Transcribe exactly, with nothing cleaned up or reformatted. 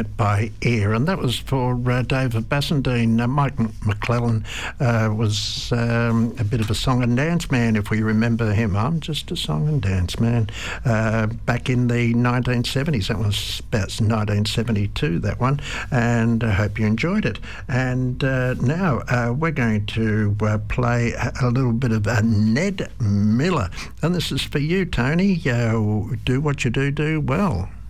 It by Ear, and that was for uh, David Bassendean. Uh, Mike McClellan uh, was um, a bit of a song and dance man, if we remember him. I'm just a song and dance man. Uh, back in the nineteen seventies, that was about nineteen seventy-two, that one, and I hope you enjoyed it. And uh, now uh, we're going to uh, play a, a little bit of uh, Ned Miller, and this is for you, Tony. Uh, do what you do, do well.